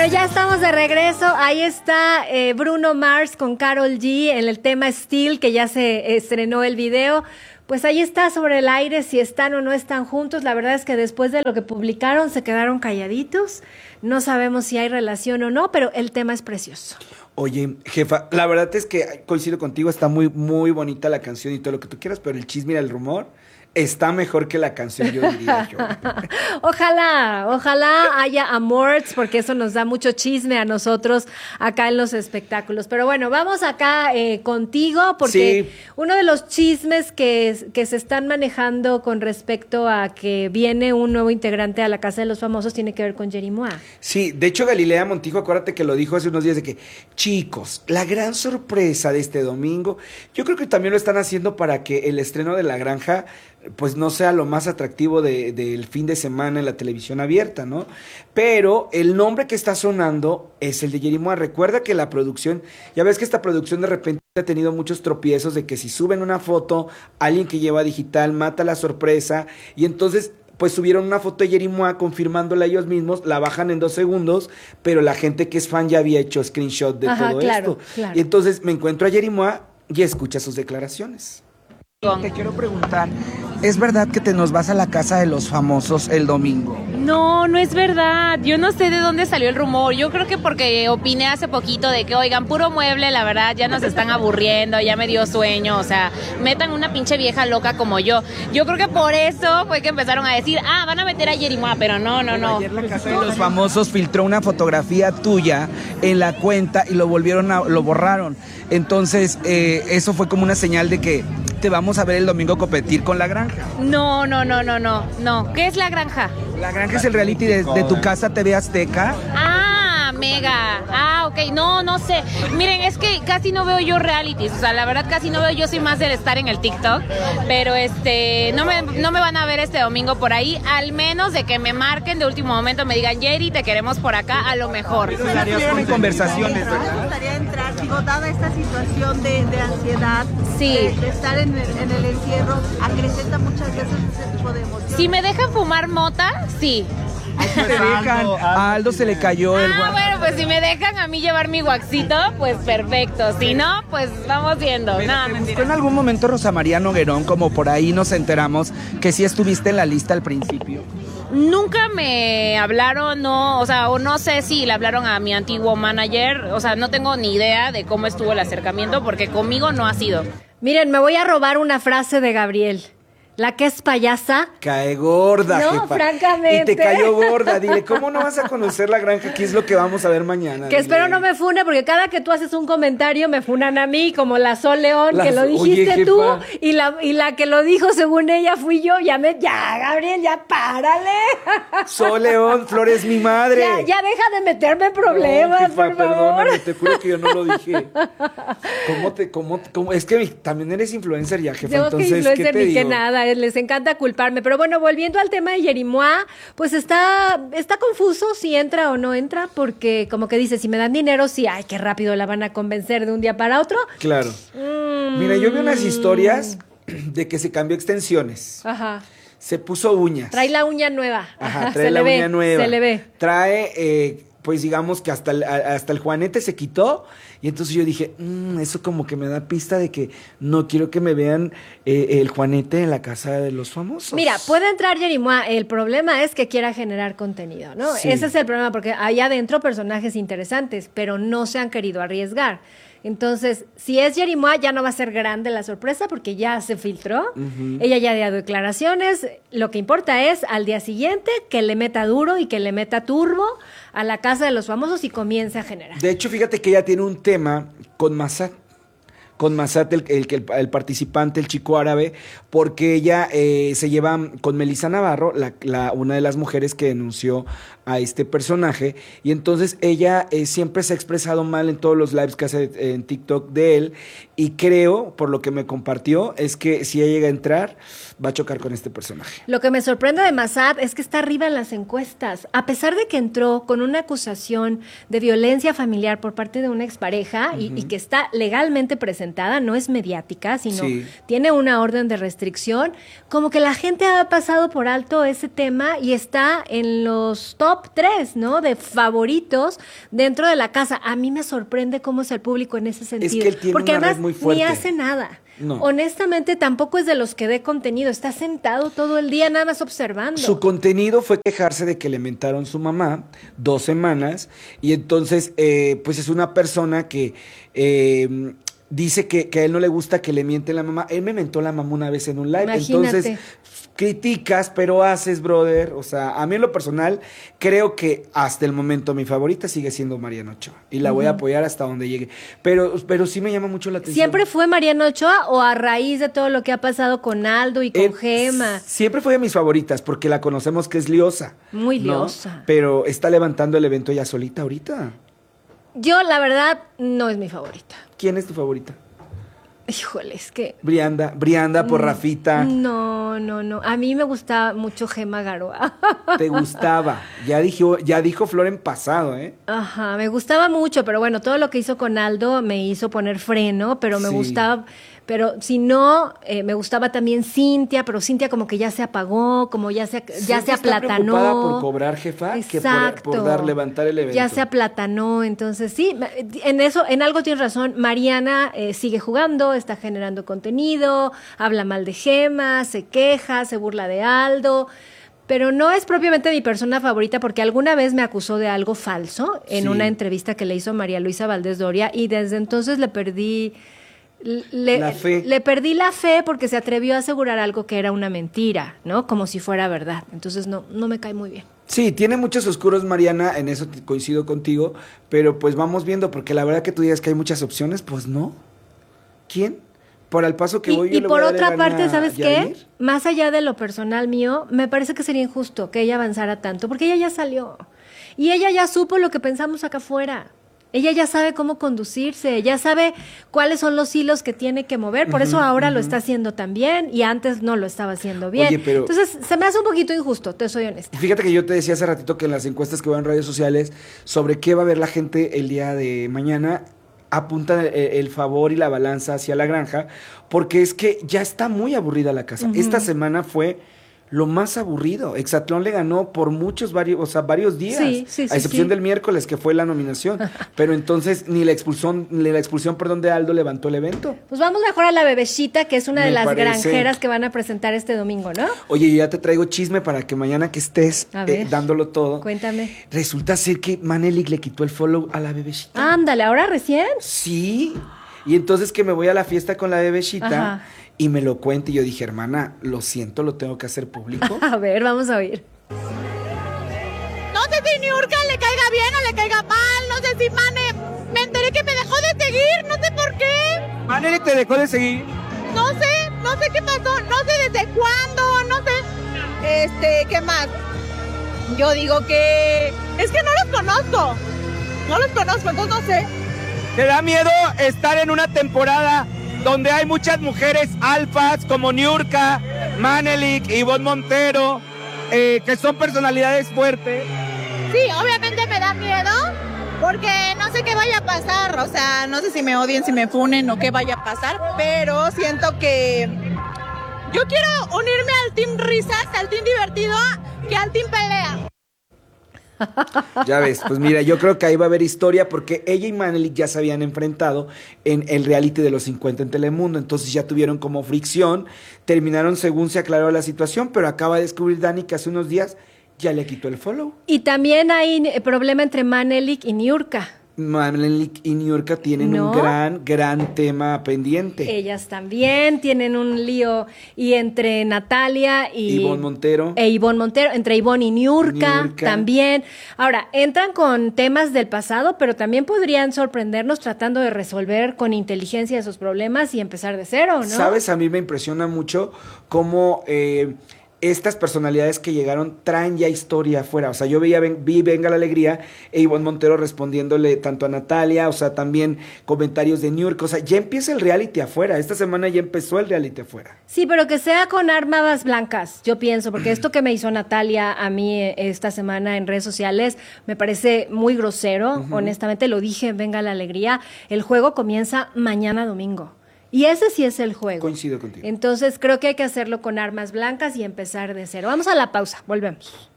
ya estamos de regreso. Ahí está Bruno Mars con Karol G en el tema Still, que ya se estrenó el video. Pues ahí está sobre el aire si están o no están juntos. La verdad es que después de lo que publicaron se quedaron calladitos. No sabemos si hay relación o no, pero el tema es precioso. Oye, jefa, la verdad es que coincido contigo, está muy, muy bonita la canción y todo lo que tú quieras, pero el chisme y el rumor está mejor que la canción, yo diría yo. Ojalá haya amores, porque eso nos da mucho chisme a nosotros acá en los espectáculos. Pero bueno, vamos acá contigo, porque sí, uno de los chismes que se están manejando con respecto a que viene un nuevo integrante a la Casa de los Famosos tiene que ver con Yerimoa. Sí, de hecho Galilea Montijo, acuérdate que lo dijo hace unos días de que, chicos, la gran sorpresa de este domingo, yo creo que también lo están haciendo para que el estreno de La Granja pues no sea lo más atractivo del fin de semana en la televisión abierta, ¿no? Pero el nombre que está sonando es el de Yerimoa. Recuerda que la producción, ya ves que esta producción de repente ha tenido muchos tropiezos de que si suben una foto, alguien que lleva digital mata la sorpresa, y entonces pues subieron una foto de Yerimoa confirmándola ellos mismos, la bajan en 2 segundos, pero la gente que es fan ya había hecho screenshot de todo esto. Claro. Y entonces me encuentro a Yerimoa y escucha sus declaraciones. Te quiero preguntar, ¿es verdad que te nos vas a la Casa de los Famosos el domingo? No, no es verdad. Yo no sé de dónde salió el rumor. Yo creo que porque opiné hace poquito de que, oigan, puro mueble, la verdad, ya nos están aburriendo, ya me dio sueño, o sea, metan una pinche vieja loca como yo. Yo creo que por eso fue que empezaron a decir, van a meter a Yerimoa, pero no. Ayer la Casa de los Famosos filtró una fotografía tuya en la cuenta y lo borraron. Entonces, eso fue como una señal de que te vamos a ver el domingo competir con La Granja. No. ¿Qué es La Granja? La Granja es el reality de tu casa TV Azteca. Mega. Ok, no sé. Miren, es que casi no veo yo realities, o sea, la verdad casi no veo, yo soy más del estar en el TikTok, pero no me van a ver este domingo por ahí, al menos de que me marquen de último momento, me digan, Yeri, te queremos por acá, a lo mejor. Pero estarían en conversaciones, ¿verdad? Me gustaría entrar, digo, dada esta situación de ansiedad, sí, de estar en el encierro, acrecenta muchas veces ese tipo de emociones. Si me dejan fumar mota, sí. A Aldo se le cayó el guac. Bueno, pues si me dejan a mí llevar mi guaxito, pues perfecto. Si no, pues vamos viendo. ¿Gustó en algún momento Rosa María Noguerón, como por ahí nos enteramos que sí estuviste en la lista al principio? Nunca me hablaron, no, o sea, o no sé si le hablaron a mi antiguo manager, o sea, no tengo ni idea de cómo estuvo el acercamiento porque conmigo no ha sido. Miren, me voy a robar una frase de Gabriel. La que es payasa cae gorda, no, jefa. Francamente. Y te cayó gorda. Dile, ¿cómo no vas a conocer La Granja? ¿Qué es lo que vamos a ver mañana? Que espero no me fune, porque cada que tú haces un comentario me funan a mí, como la Sol León, que lo dijiste tú, y la que lo dijo según ella fui yo. Ya, Gabriel, ya párale. Sol León, Flor es mi madre. Ya deja de meterme en problemas, no, jefa, por favor. Perdóname, te juro que yo no lo dije. ¿Cómo? Es que también eres influencer ya, jefa. Entonces, que influencer ¿qué te ni digo? que nada. Les encanta culparme, pero bueno, volviendo al tema de Yerimoa, pues está confuso si entra o no entra, porque como que dice, si me dan dinero, sí, ay, qué rápido la van a convencer de un día para otro. Claro. Mira, yo vi unas historias de que se cambió extensiones. Ajá. Se puso uñas. Trae la uña nueva. Ajá, trae la uña nueva. Se le ve. Trae, pues digamos que hasta el juanete se quitó. Y entonces yo dije, eso como que me da pista de que no quiero que me vean el juanete en la Casa de los Famosos. Mira, puede entrar Yerimoa, el problema es que quiera generar contenido, ¿no? Sí. Ese es el problema, porque hay adentro personajes interesantes, pero no se han querido arriesgar. Entonces, si es Yerimoa, ya no va a ser grande la sorpresa porque ya se filtró. Uh-huh. Ella ya ha dado declaraciones. Lo que importa es al día siguiente que le meta duro y que le meta turbo a la Casa de los Famosos y comience a generar. De hecho, fíjate que ella tiene un tema con Massad. Con Massad, el participante, el chico árabe, porque ella se lleva con Melissa Navarro, una de las mujeres que denunció a este personaje, y entonces ella siempre se ha expresado mal en todos los lives que hace en TikTok de él, y creo, por lo que me compartió, es que si ella llega a entrar, va a chocar con este personaje. Lo que me sorprende de Massad es que está arriba en las encuestas. A pesar de que entró con una acusación de violencia familiar por parte de una expareja y que está legalmente presentada, no es mediática, sino tiene una orden de restricción, como que la gente ha pasado por alto ese tema y está en los top 3, ¿no? De favoritos dentro de la casa. A mí me sorprende cómo es el público en ese sentido. Es que él tiene porque una red además muy fuerte. ni hace nada. No. Honestamente, tampoco es de los que dé contenido. Está sentado todo el día nada más observando. Su contenido fue quejarse de que le mentaron su mamá 2 semanas y entonces pues es una persona que dice que a él no le gusta que le miente la mamá. Él me mentó la mamá una vez en un live. Imagínate. Entonces criticas, pero haces, brother. O sea, a mí en lo personal creo que hasta el momento mi favorita sigue siendo Mariana Ochoa y la voy a apoyar hasta donde llegue. Pero sí me llama mucho la atención. ¿Siempre fue Mariana Ochoa o a raíz de todo lo que ha pasado con Aldo y con Gema? Siempre fue de mis favoritas porque la conocemos que es liosa. Muy ¿no? liosa. Pero está levantando el evento ella solita ahorita. Yo, la verdad, no es mi favorita. ¿Quién es tu favorita? Híjole, es que... Brianda por Rafita. No. A mí me gustaba mucho Gema Garoa. ¿Te gustaba? Ya dijo Flor en pasado, ¿eh? Ajá, me gustaba mucho, pero bueno, todo lo que hizo con Aldo me hizo poner freno, pero me gustaba... Pero si no, me gustaba también Cintia, pero Cintia como que ya se apagó, como ya se aplatanó. Está preocupada por cobrar, jefa, Exacto. que por levantar el evento. Ya se aplatanó, entonces sí, en algo tienes razón. Mariana sigue jugando, está generando contenido, habla mal de Gema, se queja, se burla de Aldo. Pero no es propiamente mi persona favorita porque alguna vez me acusó de algo falso en una entrevista que le hizo María Luisa Valdés Doria y desde entonces le perdí la fe. Le perdí la fe porque se atrevió a asegurar algo que era una mentira, ¿no? Como si fuera verdad. Entonces no me cae muy bien. Sí, tiene muchos oscuros, Mariana, en eso coincido contigo, pero pues vamos viendo, porque la verdad que tú digas que hay muchas opciones, pues no. ¿Quién? Por al paso que voy yo y le por voy a otra dar parte, a ¿sabes qué? Yair. Más allá de lo personal mío, me parece que sería injusto que ella avanzara tanto, porque ella ya salió. Y ella ya supo lo que pensamos acá afuera. Ella ya sabe cómo conducirse, ya sabe cuáles son los hilos que tiene que mover, por eso ahora lo está haciendo tan bien y antes no lo estaba haciendo bien. Oye, pero entonces, se me hace un poquito injusto, te soy honesta. Fíjate que yo te decía hace ratito que en las encuestas que veo en redes sociales sobre qué va a ver la gente el día de mañana, apuntan el favor y la balanza hacia la granja, porque es que ya está muy aburrida la casa. Esta semana fue lo más aburrido. Exatlón le ganó por varios días, a excepción del miércoles que fue la nominación, pero entonces ni la expulsión de Aldo levantó el evento. Pues vamos mejor a la bebecita, que es una de Me las parece. granjeras que van a presentar este domingo, ¿no? Oye, yo ya te traigo chisme para que mañana que estés A ver. dándolo todo. Cuéntame. Resulta ser que Manelik le quitó el follow a la bebecita. Ándale, ¿ahora recién? Sí. Y entonces que me voy a la fiesta con la bebecita Ajá. y me lo cuenta y yo dije, hermana, lo siento, lo tengo que hacer público. A ver, vamos a oír. No sé si Niurka le caiga bien o le caiga mal, no sé si me enteré que me dejó de seguir, no sé por qué. Manelik te dejó de seguir. No sé qué pasó, no sé desde cuándo, no sé. ¿Qué más? Yo digo que es que no los conozco, entonces no sé. ¿Te da miedo estar en una temporada donde hay muchas mujeres alfas como Niurka, Manelik, Ivonne Montero, que son personalidades fuertes? Sí, obviamente me da miedo porque no sé qué vaya a pasar, o sea, no sé si me odien, si me funen o qué vaya a pasar, pero siento que yo quiero unirme al team risas, al team divertido, que al team pelea. Ya ves, pues mira, yo creo que ahí va a haber historia porque ella y Manelik ya se habían enfrentado en el reality de los 50 en Telemundo, entonces ya tuvieron como fricción, terminaron según se aclaró la situación, pero acaba de descubrir Dani que hace unos días ya le quitó el follow. Y también hay problema entre Manelik y Niurka. Manelik y Niurka tienen ¿No? un gran tema pendiente. Ellas también tienen un lío y entre Natalia y Ivonne Montero. Ivonne Montero, entre Ivonne y Niurka Niurka. también. Ahora, entran con temas del pasado, pero también podrían sorprendernos tratando de resolver con inteligencia esos problemas y empezar de cero, ¿no? ¿Sabes? A mí me impresiona mucho cómo estas personalidades que llegaron traen ya historia afuera. O sea, yo vi Venga la Alegría e Ivonne Montero respondiéndole tanto a Natalia, o sea, también comentarios de New York. O sea, ya empieza el reality afuera. Esta semana ya empezó el reality afuera. Sí, pero que sea con armas blancas, yo pienso, porque esto que me hizo Natalia a mí esta semana en redes sociales me parece muy grosero. Honestamente, lo dije en Venga la Alegría. El juego comienza mañana domingo. Y ese sí es el juego. Coincido contigo. Entonces creo que hay que hacerlo con armas blancas y empezar de cero. Vamos a la pausa, volvemos.